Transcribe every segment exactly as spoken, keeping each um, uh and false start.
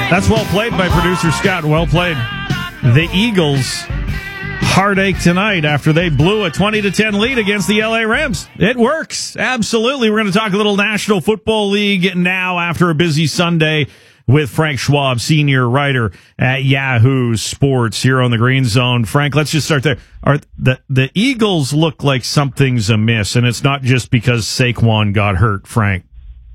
That's well played by producer Scott. Well played. The Eagles heartache tonight after they blew a twenty to ten lead against the L A Rams. It works. Absolutely. We're going to talk a little National Football League now after a busy Sunday with Frank Schwab, senior writer at Yahoo Sports here on the Green Zone. Frank, let's just start there. Are the, the Eagles look like something's amiss, and it's not just because Saquon got hurt, Frank.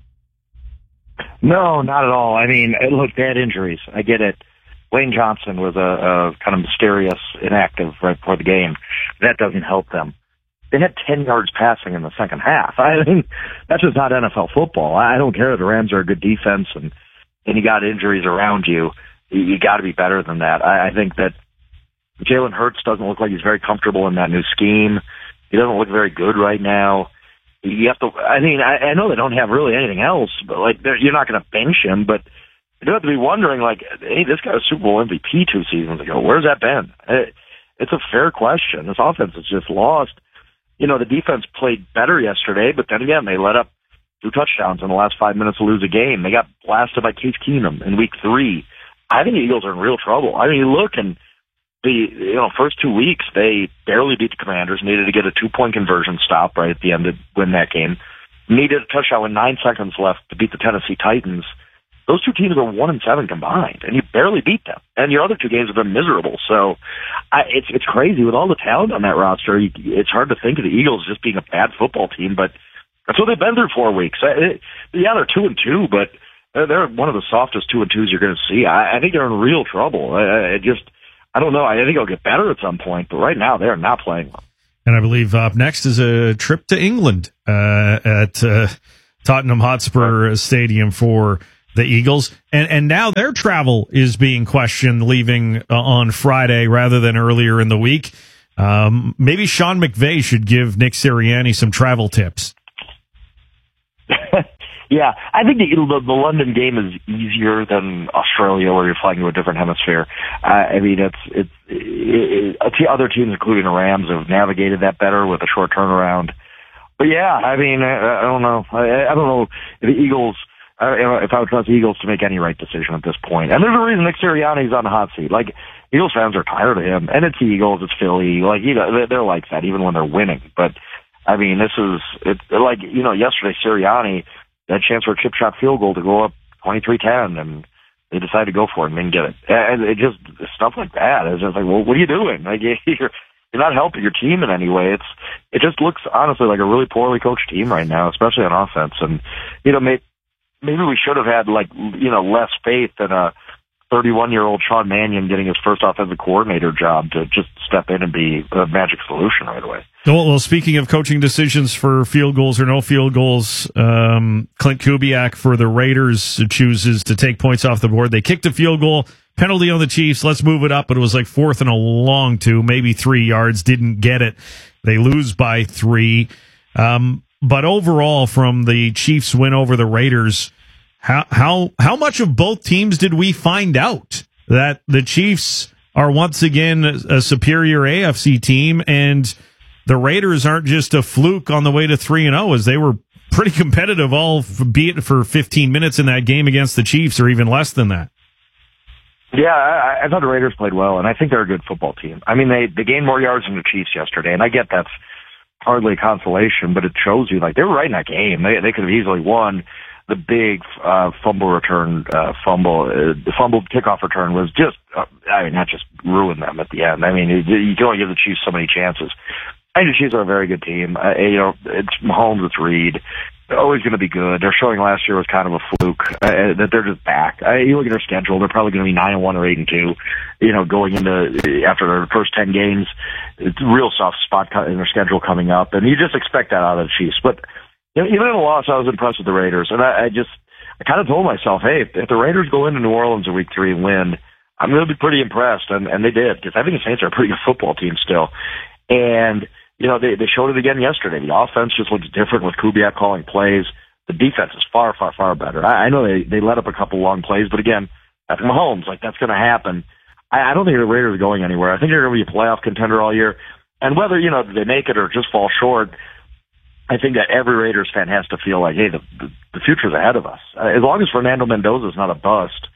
No, not at all. I mean, look, they had injuries. I get it. Wayne Johnson was a, a kind of mysterious inactive right before the game. That doesn't help them. They had ten yards passing in the second half. I mean, that's just not N F L football. I don't care. The Rams are a good defense, and, and you got injuries around you. You, you got to be better than that. I, I think that Jalen Hurts doesn't look like he's very comfortable in that new scheme. He doesn't look very good right now. You have to. I mean, I, I know they don't have really anything else, but like, you're not going to bench him. But you do have to be wondering, like, hey, this guy was Super Bowl M V P two seasons ago. Where's that been? It, it's a fair question. This offense is just lost. You know, the defense played better yesterday, but then again, they let up two touchdowns in the last five minutes to lose a game. They got blasted by Case Keenum in week three. I think the Eagles are in real trouble. I mean, you look and the you know first two weeks they barely beat the Commanders. Needed to get a two point conversion stop right at the end to win that game. Needed a touchdown with nine seconds left to beat the Tennessee Titans. Those two teams are one and seven combined, and you barely beat them. And your other two games have been miserable. So I, it's it's crazy with all the talent on that roster. You, it's hard to think of the Eagles just being a bad football team, but that's what they've been through four weeks. It, yeah, they're two and two, but they're one of the softest two and twos you're going to see. I, I think they're in real trouble. I, I just. I don't know. I think it'll get better at some point, but right now they're not playing well. And I believe up next is a trip to England uh, at uh, Tottenham Hotspur Stadium for the Eagles. And and now their travel is being questioned, leaving uh, on Friday rather than earlier in the week. Um, maybe Sean McVay should give Nick Sirianni some travel tips. Yeah, I think the, the, the London game is easier than Australia, where you're flying to a different hemisphere. Uh, I mean, it's it's it, it, other teams, including the Rams, have navigated that better with a short turnaround. But yeah, I mean, I, I don't know. I, I don't know if the Eagles. Uh, if I would trust the Eagles to make any right decision at this point. And there's a reason Nick Sirianni's on the hot seat. Like, Eagles fans are tired of him, and it's the Eagles, it's Philly. Like, you know, they're like that even when they're winning. But I mean, this is it's like you know, yesterday Sirianni. That chance for a chip shot field goal to go up twenty-three ten, and they decided to go for it and didn't get it. And it just, stuff like that. It's just like, well, what are you doing? Like, you're, you're not helping your team in any way. It's, it just looks, honestly, like a really poorly coached team right now, especially on offense. And, you know, maybe, maybe we should have had, like, you know, less faith in a thirty-one-year-old Sean Mannion getting his first offensive coordinator job to just step in and be a magic solution right away. Well, well, speaking of coaching decisions for field goals or no field goals, um, Clint Kubiak for the Raiders chooses to take points off the board. They kicked a field goal, penalty on the Chiefs. Let's move it up. But it was like fourth and a long two, maybe three yards. Didn't get it. They lose by three. Um, but overall, from the Chiefs' win over the Raiders, how how how much of both teams did we find out that the Chiefs are once again a superior A F C team and the Raiders aren't just a fluke on the way to three and oh, as they were pretty competitive, all be it for fifteen minutes in that game against the Chiefs, or even less than that. Yeah, I, I thought the Raiders played well, and I think they're a good football team. I mean, they, they gained more yards than the Chiefs yesterday, and I get that's hardly a consolation, but it shows you, like, they were right in that game. They, they could have easily won. The big uh, fumble return, uh, fumble, uh, the fumble kickoff return was just, uh, I mean, that just ruined them at the end. I mean, you, you can only give the Chiefs so many chances. I think the Chiefs are a very good team. Uh, you know, it's Mahomes, it's Reed. They're always going to be good. Their showing last year was kind of a fluke. Uh, that they're just back. Uh, you look at their schedule; they're probably going to be nine and one or eight and two. You know, going into after their first ten games, it's a real soft spot in their schedule coming up, and you just expect that out of the Chiefs. But you know, even in a loss, I was impressed with the Raiders, and I, I just I kind of told myself, hey, if, if the Raiders go into New Orleans in week three and win, I'm going to be pretty impressed, and, and they did, because I think the Saints are a pretty good football team still, and. You know, they, they showed it again yesterday. The offense just looks different with Kubiak calling plays. The defense is far, far, far better. I, I know they, they let up a couple long plays, but again, that's Mahomes. Like, that's going to happen. I, I don't think the Raiders are going anywhere. I think they're going to be a playoff contender all year. And whether, you know, they make it or just fall short, I think that every Raiders fan has to feel like, hey, the, the, the future's ahead of us. Uh, as long as Fernando Mendoza is not a bust,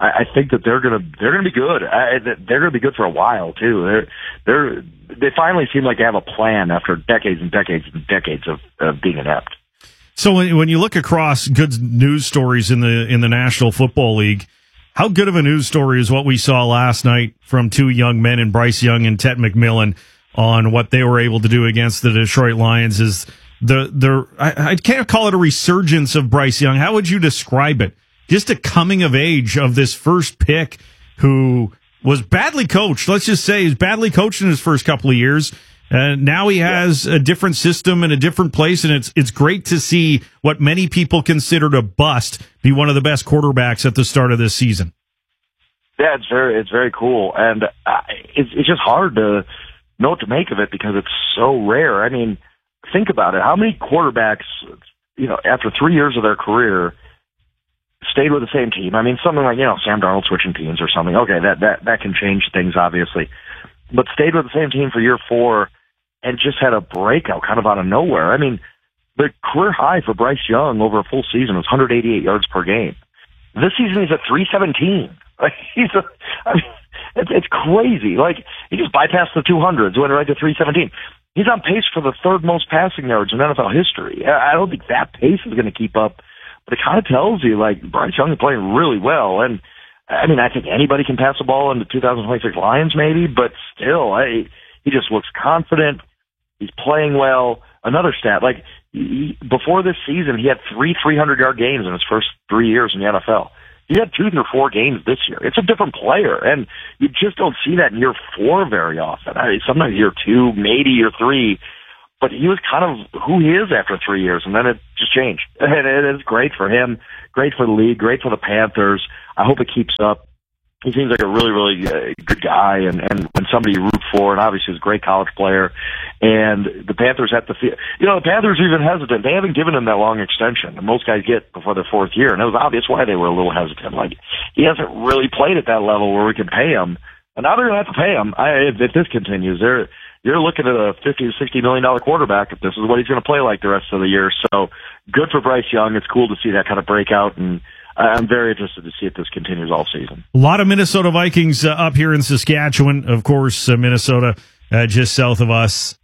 I, I think that they're gonna they're gonna be good. I, they're gonna be good for a while too. They're they're they finally seem like they have a plan after decades and decades and decades of, of being inept. So when, when you look across good news stories in the in the National Football League, how good of a news story is what we saw last night from two young men in Bryce Young and Ted McMillan on what they were able to do against the Detroit Lions? Is the the I, I can't call it a resurgence of Bryce Young. How would you describe it? Just a coming of age of this first pick who was badly coached. Let's just say he's badly coached in his first couple of years. And now he has a different system and a different place, and it's it's great to see what many people considered a bust be one of the best quarterbacks at the start of this season. Yeah, it's very it's very cool, and uh, it's it's just hard to know what to make of it because it's so rare. I mean, think about it. How many quarterbacks, you know, after three years of their career, stayed with the same team? I mean, something like, you know, Sam Darnold switching teams or something. Okay, that that that can change things, obviously, but stayed with the same team for year four and just had a breakout kind of out of nowhere. I mean, the career high for Bryce Young over a full season was one hundred eighty-eight yards per game. This season he's at three seventeen. Like he's a, I mean, it's, it's crazy. Like he just bypassed the two hundreds, went right to three seventeen. He's on pace for the third most passing yards in N F L history. I don't think that pace is going to keep up, but it kind of tells you like Bryce Young is playing really well. And I mean, I think anybody can pass the ball in the two thousand twenty-six Lions, maybe, but still, I, he just looks confident. He's playing well. Another stat, like he, before this season, he had three three hundred-yard games in his first three years in the N F L. He had two through four games this year. It's a different player, and you just don't see that in year four very often. I mean, sometimes year two, maybe year three, but he was kind of who he is after three years, and then it just changed. And it is great for him, great for the league, great for the Panthers. I hope it keeps up. He seems like a really, really uh, good guy and, and, and somebody you root for, and obviously he's a great college player. And the Panthers have to feel, you know, the Panthers are even hesitant. They haven't given him that long extension that most guys get before their fourth year, and it was obvious why they were a little hesitant. Like, he hasn't really played at that level where we can pay him. And now they're going to have to pay him. I, if, if this continues, they're, you're looking at a fifty to sixty million dollar quarterback if this is what he's going to play like the rest of the year. So good for Bryce Young. It's cool to see that kind of breakout, and I'm very interested to see if this continues all season. A lot of Minnesota Vikings uh, up here in Saskatchewan. Of course, uh, Minnesota uh, just south of us.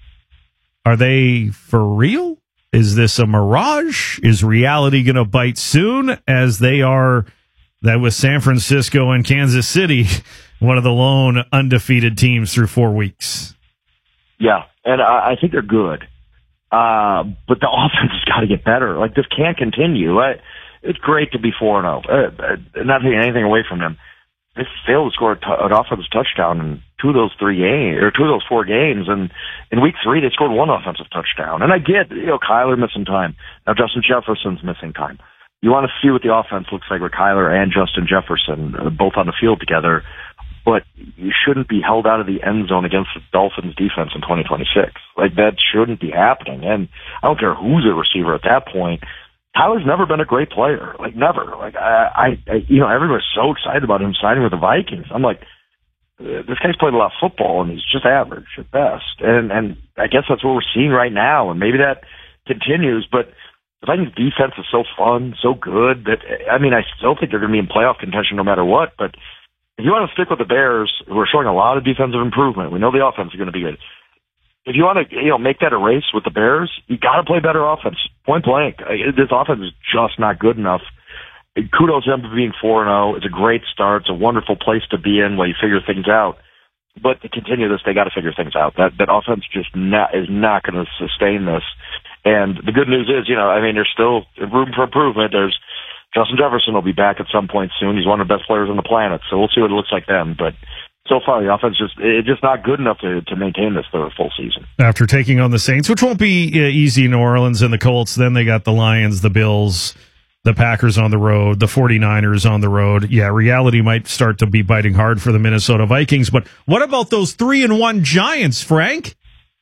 Are they for real? Is this a mirage? Is reality going to bite soon, as they are that with San Francisco and Kansas City, one of the lone undefeated teams through four weeks? Yeah, and I, I think they're good. Uh, but the offense has got to get better. Like, this can't continue. I, It's great to be four and oh. Uh, not taking anything away from them. They failed to score a t- an offensive touchdown in two of those three games, or two of those four games. And in week three, they scored one offensive touchdown. And I get, you know, Kyler missing time. Now Justin Jefferson's missing time. You want to see what the offense looks like with Kyler and Justin Jefferson, uh, both on the field together. But you shouldn't be held out of the end zone against the Dolphins defense in twenty twenty-six. Like, that shouldn't be happening. And I don't care who's a receiver at that point. Tyler's never been a great player, like never. Like I, I, you know, everyone's so excited about him signing with the Vikings. I'm like, this guy's played a lot of football, and he's just average at best. And and I guess that's what we're seeing right now, and maybe that continues. But the Vikings defense is so fun, so good that I mean, I still think they're going to be in playoff contention no matter what. But if you want to stick with the Bears, who are showing a lot of defensive improvement, we know the offense is going to be good. If you want to, you know, make that a race with the Bears, you got to play better offense. Point blank. This offense is just not good enough. Kudos to them for being four and oh. It's a great start. It's a wonderful place to be in while you figure things out. But to continue this, they got to figure things out. That that offense just not, is not going to sustain this. And the good news is, you know, I mean, there's still room for improvement. There's Justin Jefferson will be back at some point soon. He's one of the best players on the planet, so we'll see what it looks like then. But so far, the offense just it's just not good enough to, to maintain this for a full season. After taking on the Saints, which won't be uh, easy, New Orleans and the Colts, then they got the Lions, the Bills, the Packers on the road, the 49ers on the road. Yeah, reality might start to be biting hard for the Minnesota Vikings. But what about those three and one Giants, Frank?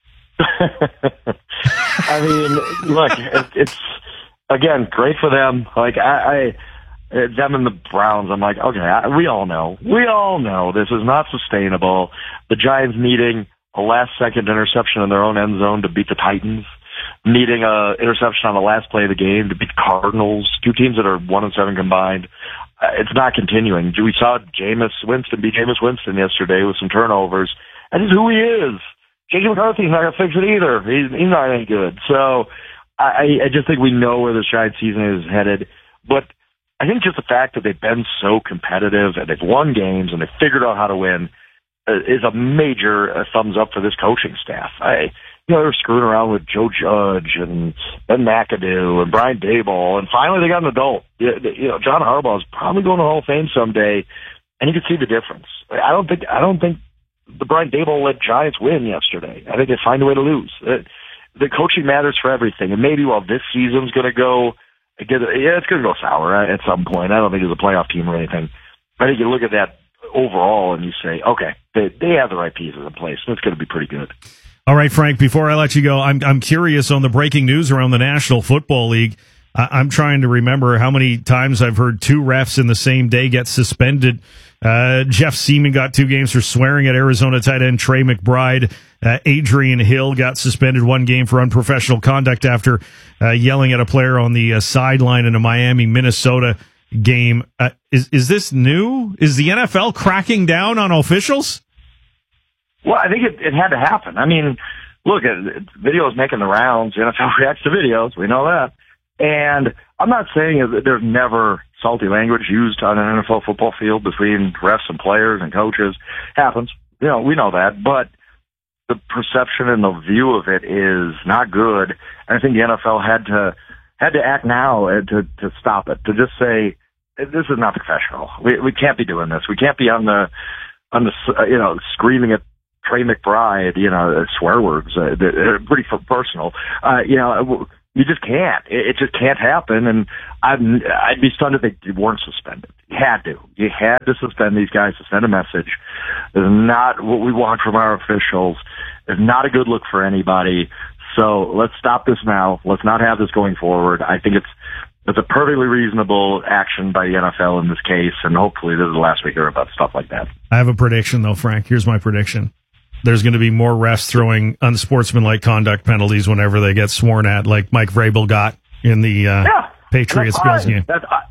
I mean, look, it, it's again great for them. Like I. I them and the Browns, I'm like, okay, I, we all know. We all know this is not sustainable. The Giants needing a last-second interception in their own end zone to beat the Titans, needing a interception on the last play of the game to beat the Cardinals, two teams that are one and seven combined. uh, it's not continuing. We saw Jameis Winston be Jameis Winston yesterday with some turnovers. That is who he is. J J McCarthy's not going to fix it either. He's, he's not any good. So I, I just think we know where the Giants season is headed. But I think just the fact that they've been so competitive and they've won games and they've figured out how to win uh, is a major uh, thumbs up for this coaching staff. I, you know, they were screwing around with Joe Judge and Ben McAdoo and Brian Daboll, and finally they got an adult. You know, John Harbaugh is probably going to Hall of Fame someday, and you can see the difference. I don't think I don't think the Brian Daboll-led Giants win yesterday. I think they find a way to lose. Uh, the coaching matters for everything, and maybe while this season's going to go, yeah, it's going to go sour at some point. I don't think it's a playoff team or anything. I think you look at that overall and you say, okay, they, they have the right pieces in place. That's going to be pretty good. All right, Frank, before I let you go, I'm I'm curious on the breaking news around the National Football League. I, I'm trying to remember how many times I've heard two refs in the same day get suspended. Uh, Jeff Seaman got two games for swearing at Arizona tight end Trey McBride. Uh, Adrian Hill got suspended one game for unprofessional conduct after uh, yelling at a player on the uh, sideline in a Miami, Minnesota game. Uh, is is this new? Is the N F L cracking down on officials? Well, I think it, it had to happen. I mean, look, videos making the rounds. The N F L reacts to videos. We know that. And I'm not saying that there's never salty language used on an N F L football field between refs and players and coaches. Happens. You know, we know that. But the perception and the view of it is not good. And I think the N F L had to had to act now to to stop it. To just say, this is not professional. We we can't be doing this. We can't be on the on the you know screaming at Trey McBride, you know, swear words, uh, they're pretty personal. Uh, you know, you just can't. It, it just can't happen. And I'd, I'd be stunned if they weren't suspended. You had to. You had to suspend these guys to send a message. It's not what we want from our officials. It's not a good look for anybody. So let's stop this now. Let's not have this going forward. I think it's it's a perfectly reasonable action by the N F L in this case, and hopefully this is the last we hear about stuff like that. I have a prediction, though, Frank. Here's my prediction. There's going to be more refs throwing unsportsmanlike conduct penalties whenever they get sworn at, like Mike Vrabel got in the uh, yeah, Patriots Bills game. That's, I,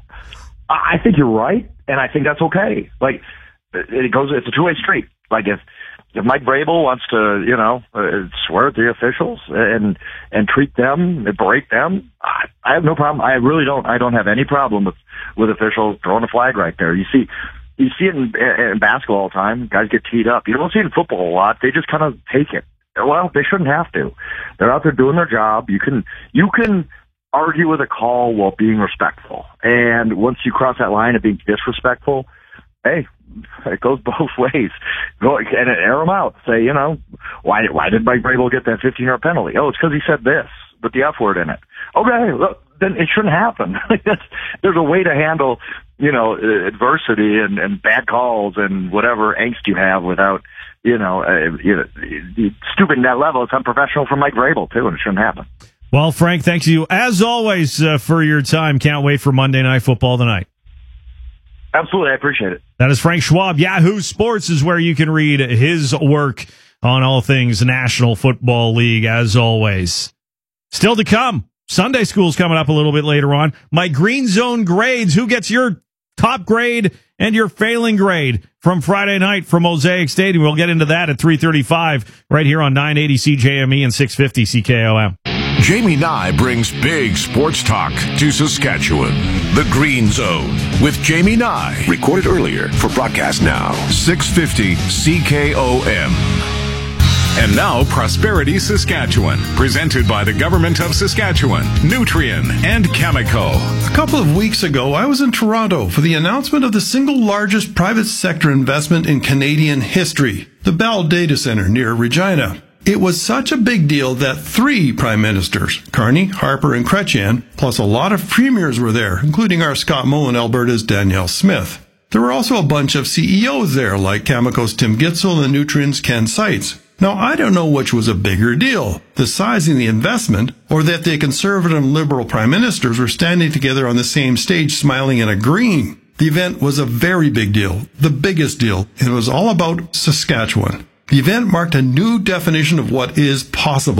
I think you're right, and I think that's okay. Like it goes, it's a two-way street. Like if if Mike Vrabel wants to, you know, uh, swear at the officials and and treat them, and berate them, I, I have no problem. I really don't. I don't have any problem with with officials throwing a flag right there. You see. You see it in, in basketball all the time. Guys get teed up. You don't see it in football a lot. They just kind of take it. Well, they shouldn't have to. They're out there doing their job. You can you can argue with a call while being respectful. And once you cross that line of being disrespectful, hey, it goes both ways. Go and air them out. Say, you know, why why did Mike Vrabel get that fifteen-yard penalty? Oh, it's because he said this with the F word in it. Okay, look, then it shouldn't happen. There's a way to handle, you know, adversity and, and bad calls and whatever angst you have without, you know, uh, you know, stooping that level. It's unprofessional for Mike Vrabel, too, and it shouldn't happen. Well, Frank, thanks you, as always, uh, for your time. Can't wait for Monday Night Football tonight. Absolutely, I appreciate it. That is Frank Schwab. Yahoo Sports is where you can read his work on all things National Football League, as always. Still to come. Sunday school's coming up a little bit later on. My Green Zone grades. Who gets your top grade and your failing grade from Friday night from Mosaic Stadium? We'll get into that at three thirty-five right here on nine eighty C J M E and six fifty C K O M. Jamie Nye brings big sports talk to Saskatchewan. The Green Zone with Jamie Nye. Recorded earlier for broadcast now. six fifty C K O M. And now, Prosperity Saskatchewan, presented by the Government of Saskatchewan, Nutrien, and Cameco. A couple of weeks ago, I was in Toronto for the announcement of the single largest private sector investment in Canadian history, the Bell Data Centre near Regina. It was such a big deal that three prime ministers, Carney, Harper, and Chrétien, plus a lot of premiers were there, including our Scott Moe and Alberta's Danielle Smith. There were also a bunch of C E Os there, like Cameco's Tim Gitzel and Nutrien's Ken Seitz. Now, I don't know which was a bigger deal, the size of the investment, or that the Conservative and Liberal prime ministers were standing together on the same stage smiling and agreeing. The event was a very big deal, the biggest deal, and it was all about Saskatchewan. The event marked a new definition of what is possible.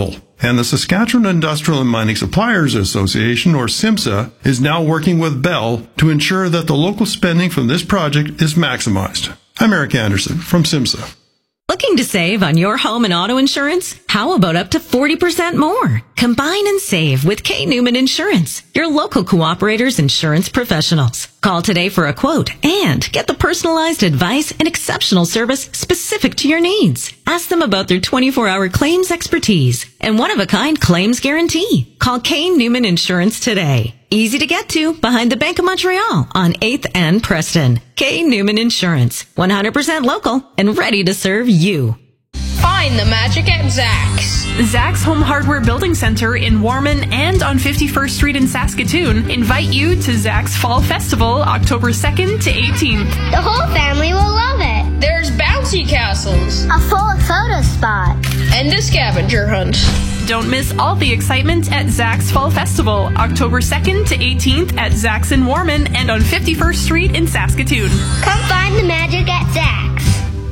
And the Saskatchewan Industrial and Mining Suppliers Association, or SIMSA, is now working with Bell to ensure that the local spending from this project is maximized. I'm Eric Anderson from SIMSA. Looking to save on your home and auto insurance? How about up to forty percent more? Combine and save with K. Newman Insurance, your local Cooperators insurance professionals. Call today for a quote and get the personalized advice and exceptional service specific to your needs. Ask them about their twenty-four hour claims expertise and one-of-a-kind claims guarantee. Call K. Newman Insurance today. Easy to get to behind the Bank of Montreal on eighth and Preston. K. Newman Insurance, one hundred percent local and ready to serve you. Find the magic at Zach's. Zach's Home Hardware Building Center in Warman and on fifty-first Street in Saskatoon invite you to Zach's Fall Festival October second to eighteenth. The whole family will love it. There's bouncy castles, a full photo spot, and a scavenger hunt. Don't miss all the excitement at Zach's Fall Festival, October second to eighteenth at Zach's in Warman and on fifty-first Street in Saskatoon. Come find the magic at Zach's.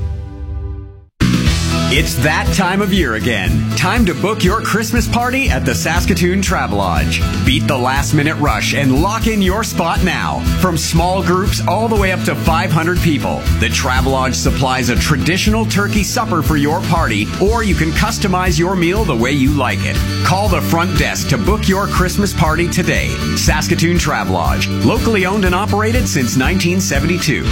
It's that time of year again. Time to book your Christmas party at the Saskatoon Travelodge. Beat the last minute rush and lock in your spot now. From small groups all the way up to five hundred people, the Travelodge supplies a traditional turkey supper for your party, or you can customize your meal the way you like it. Call the front desk to book your Christmas party today. Saskatoon Travelodge, locally owned and operated since nineteen seventy-two.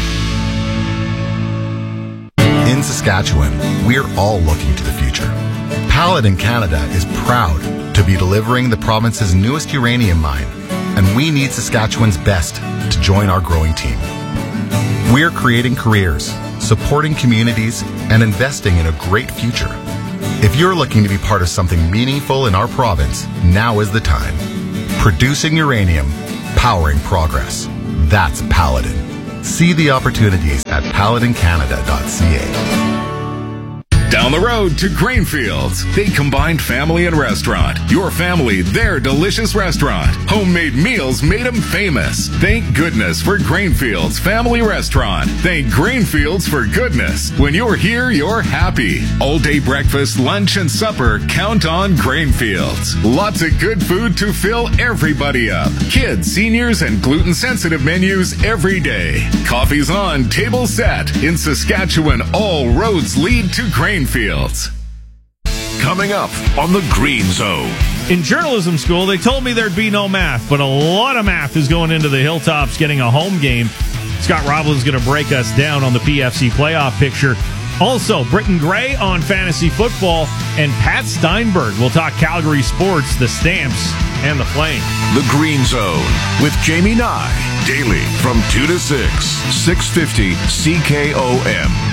In Saskatchewan, we're all looking to the future. Paladin Canada is proud to be delivering the province's newest uranium mine, and we need Saskatchewan's best to join our growing team. We're creating careers, supporting communities, and investing in a great future. If you're looking to be part of something meaningful in our province, now is the time. Producing uranium, powering progress. That's Paladin. See the opportunities at paladin canada dot c a. Down the road to Grainfields. They combined family and restaurant. Your family, their delicious restaurant. Homemade meals made them famous. Thank goodness for Grainfields Family Restaurant. Thank Grainfields for goodness. When you're here, you're happy. All day breakfast, lunch, and supper, count on Grainfields. Lots of good food to fill everybody up. Kids, seniors, and gluten-sensitive menus every day. Coffee's on, table set. In Saskatchewan, all roads lead to Grainfields. Fields. Coming up on the Green Zone. In journalism school, they told me there'd be no math, but a lot of math is going into the Hilltops getting a home game. Scott Roblin's going to break us down on the P F C playoff picture. Also, Britton Gray on fantasy football, and Pat Steinberg will talk Calgary sports, the Stamps, and the Flames. The Green Zone with Jamie Nye. Daily from two to six, six fifty C K O M.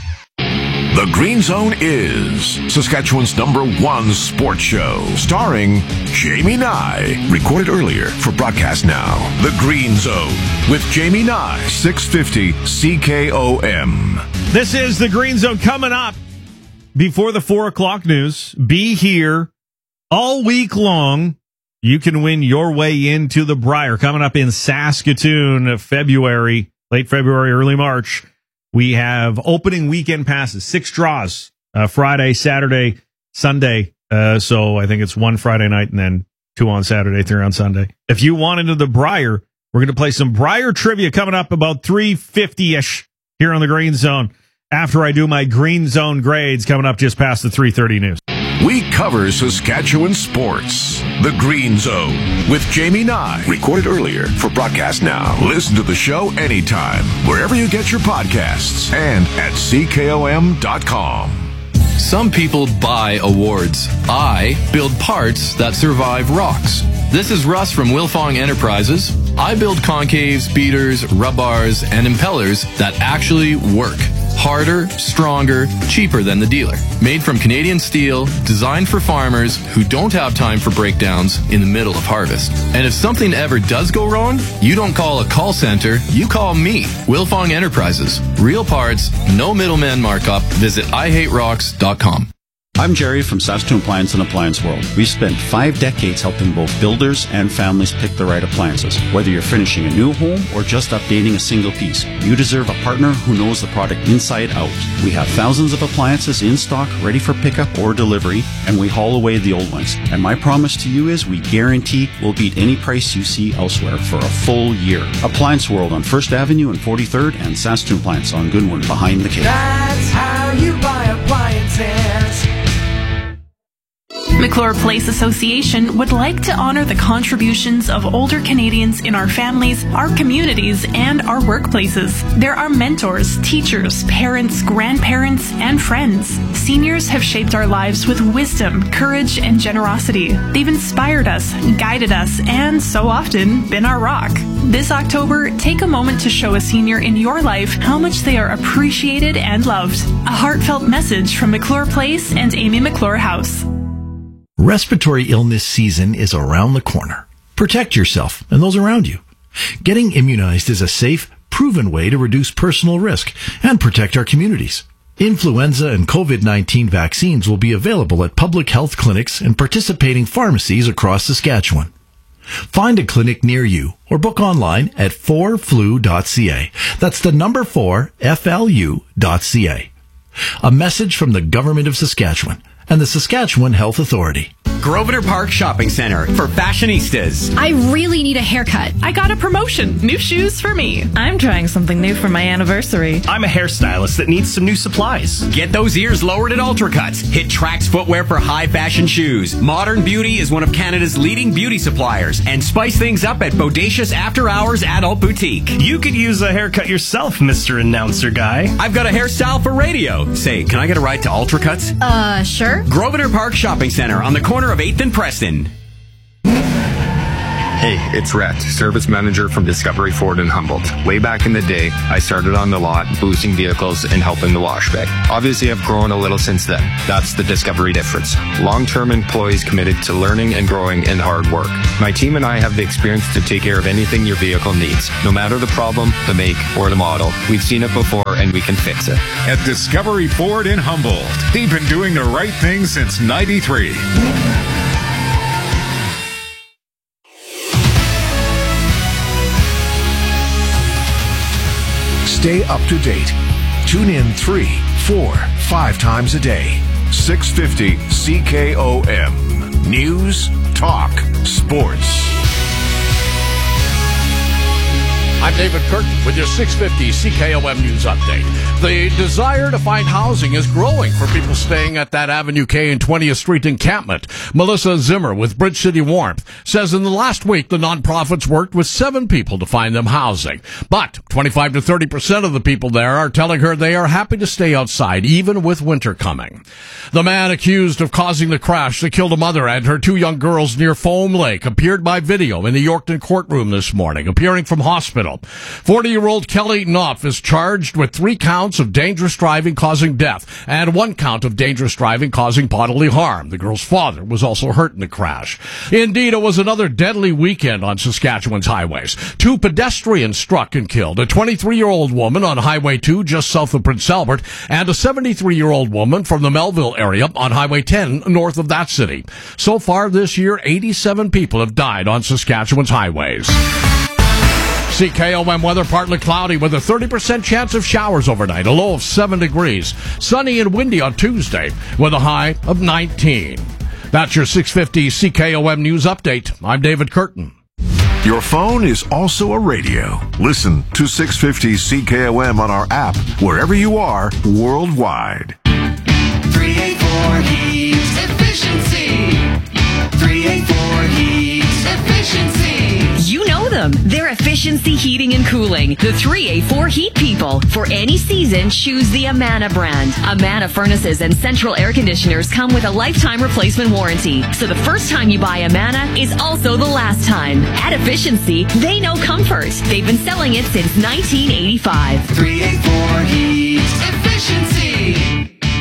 The Green Zone is Saskatchewan's number one sports show, starring Jamie Nye. Recorded earlier for broadcast now. The Green Zone with Jamie Nye, six fifty C K O M. This is the Green Zone coming up before the four o'clock news. Be here all week long. You can win your way into the Briar coming up in Saskatoon, February, late February, early March. We have opening weekend passes, six draws, uh, Friday, Saturday, Sunday. Uh, so I think it's one Friday night and then two on Saturday, three on Sunday. If you want into the Briar, we're going to play some Briar trivia coming up about three fifty-ish here on the Green Zone after I do my Green Zone grades coming up just past the three thirty news. We cover Saskatchewan sports. The Green Zone with Jamie Nye. Recorded earlier for broadcast now. Listen to the show anytime, wherever you get your podcasts, and at C K O M dot com. Some people buy awards. I build parts that survive rocks. This is Russ from Wilfong Enterprises. I build concaves, beaters, rub bars, and impellers that actually work. Harder, stronger, cheaper than the dealer. Made from Canadian steel, designed for farmers who don't have time for breakdowns in the middle of harvest. And if something ever does go wrong, you don't call a call center, you call me, Wilfong Enterprises. Real parts, no middleman markup. Visit I hate rocks dot com. I'm Jerry from Saskatoon Appliance and Appliance World. We've spent five decades helping both builders and families pick the right appliances. Whether you're finishing a new home or just updating a single piece, you deserve a partner who knows the product inside out. We have thousands of appliances in stock, ready for pickup or delivery, and we haul away the old ones. And my promise to you is we guarantee we'll beat any price you see elsewhere for a full year. Appliance World on First Avenue and forty-third, and Saskatoon Appliance on Goodwin behind the cave. That's how you buy appliances. McClure Place Association would like to honor the contributions of older Canadians in our families, our communities, and our workplaces. There are mentors, teachers, parents, grandparents, and friends. Seniors have shaped our lives with wisdom, courage, and generosity. They've inspired us, guided us, and so often been our rock. This October, take a moment to show a senior in your life how much they are appreciated and loved. A heartfelt message from McClure Place and Amy McClure House. Respiratory illness season is around the corner. Protect yourself and those around you. Getting immunized is a safe, proven way to reduce personal risk and protect our communities. Influenza and covid nineteen vaccines will be available at public health clinics and participating pharmacies across Saskatchewan. Find a clinic near you or book online at four flu dot c a. That's the number four, F L U dot C A. A message from the Government of Saskatchewan and the Saskatchewan Health Authority. Grosvenor Park Shopping Center for fashionistas. I really need a haircut. I got a promotion. New shoes for me. I'm trying something new for my anniversary. I'm a hairstylist that needs some new supplies. Get those ears lowered at Ultracuts. Hit Trax Footwear for high fashion shoes. Modern Beauty is one of Canada's leading beauty suppliers. And spice things up at Bodacious After Hours Adult Boutique. You could use a haircut yourself, Mister Announcer Guy. I've got a hairstyle for radio. Say, can I get a ride to Ultracuts? Uh, sure. Grosvenor Park Shopping Center on the corner of eighth and Preston. Hey, it's Rhett, service manager from Discovery Ford in Humboldt. Way back in the day, I started on the lot, boosting vehicles and helping the wash bay. Obviously, I've grown a little since then. That's the Discovery difference. Long-term employees committed to learning and growing and hard work. My team and I have the experience to take care of anything your vehicle needs. No matter the problem, the make, or the model, we've seen it before and we can fix it. At Discovery Ford in Humboldt, they've been doing the right thing since ninety-three. Stay up to date. Tune in three, four, five times a day. six fifty C K O M. News, talk, sports. I'm David Curtin with your six fifty C K O M News Update. The desire to find housing is growing for people staying at that Avenue K and twentieth Street encampment. Melissa Zimmer with Bridge City Warmth says in the last week the nonprofits worked with seven people to find them housing. But twenty-five to thirty percent of the people there are telling her they are happy to stay outside even with winter coming. The man accused of causing the crash that killed a mother and her two young girls near Foam Lake appeared by video in the Yorkton courtroom this morning, appearing from hospital. forty-year-old Kelly Knopf is charged with three counts of dangerous driving causing death and one count of dangerous driving causing bodily harm. The girl's father was also hurt in the crash. Indeed, it was another deadly weekend on Saskatchewan's highways. Two pedestrians struck and killed, a twenty-three-year-old woman on Highway two just south of Prince Albert and a seventy-three-year-old woman from the Melville area on Highway ten north of that city. So far this year, eighty-seven people have died on Saskatchewan's highways. C K O M weather partly cloudy with a thirty percent chance of showers overnight, a low of seven degrees. Sunny and windy on Tuesday with a high of nineteen. That's your six fifty C K O M News Update. I'm David Curtin. Your phone is also a radio. Listen to six fifty C K O M on our app wherever you are worldwide. three eighty-four Heat Efficiency. three eighty-four Heat Efficiency. You know them. They're Efficiency Heating and Cooling. The three A four Heat People. For any season, choose the Amana brand. Amana furnaces and central air conditioners come with a lifetime replacement warranty. So the first time you buy Amana is also the last time. At Efficiency, they know comfort. They've been selling it since nineteen eighty-five. three eighty-four Heat Efficiency.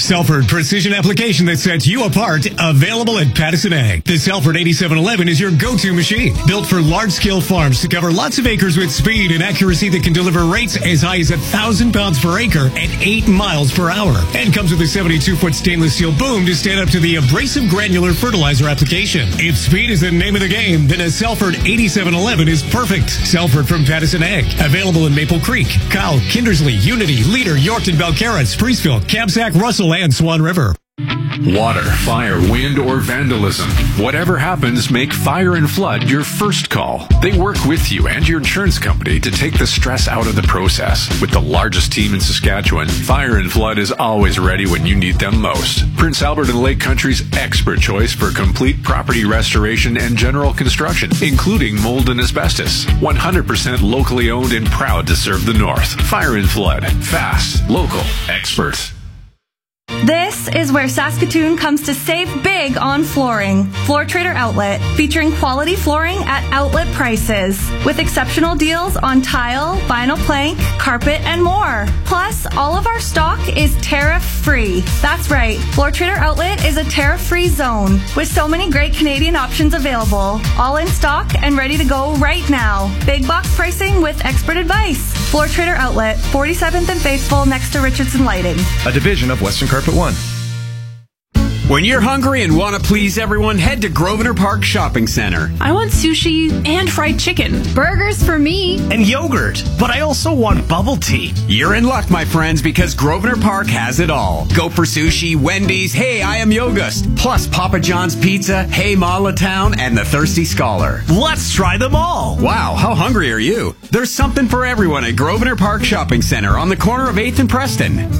Selford precision application that sets you apart, available at Pattison Ag. The Selford eighty-seven eleven is your go-to machine, built for large-scale farms to cover lots of acres with speed and accuracy that can deliver rates as high as one thousand pounds per acre at eight miles per hour. And comes with a seventy-two foot stainless steel boom to stand up to the abrasive granular fertilizer application. If speed is the name of the game, then a Selford eighty-seven eleven is perfect. Selford from Pattison Ag. Available in Maple Creek, Kyle, Kindersley, Unity, Leader, Yorkton, Belcarra, Spreeceville, Kamsack, Russell, and Swan River. Water, fire, wind, or vandalism. Whatever happens, make Fire and Flood your first call. They work with you and your insurance company to take the stress out of the process. With the largest team in Saskatchewan, Fire and Flood is always ready when you need them most. Prince Albert and Lake Country's expert choice for complete property restoration and general construction, including mold and asbestos. one hundred percent locally owned and proud to serve the North. Fire and Flood. Fast, local, expert. This is where Saskatoon comes to save big on flooring. Floor Trader Outlet, featuring quality flooring at outlet prices, with exceptional deals on tile, vinyl plank, carpet, and more. Plus, all of our stock is tariff-free. That's right, Floor Trader Outlet is a tariff-free zone, with so many great Canadian options available, all in stock and ready to go right now. Big box pricing with expert advice. Floor Trader Outlet, forty-seventh and Faithful, next to Richardson Lighting. A division of Western Carpet One. When you're hungry and want to please everyone, head to Grosvenor Park Shopping Center. I want sushi and fried chicken. Burgers for me. And yogurt. But I also want bubble tea. You're in luck, my friends, because Grosvenor Park has it all. Go for sushi, Wendy's, Hey, I Am Yogust, plus Papa John's Pizza, Hey Mala Town, and the Thirsty Scholar. Let's try them all. Wow, how hungry are you? There's something for everyone at Grosvenor Park Shopping Center on the corner of eighth and Preston.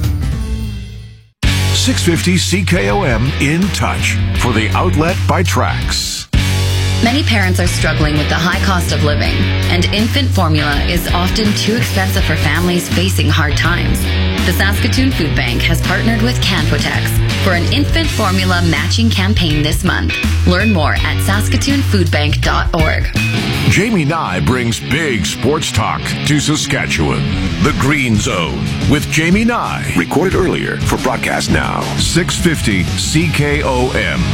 six fifty C K O M in touch for the outlet by Trax. Many parents are struggling with the high cost of living, and infant formula is often too expensive for families facing hard times. The Saskatoon Food Bank has partnered with Canpotex for an infant formula matching campaign this month. Learn more at saskatoon food bank dot org. Jamie Nye brings big sports talk to Saskatchewan. The Green Zone with Jamie Nye. Recorded earlier for broadcast now. six fifty C K O M.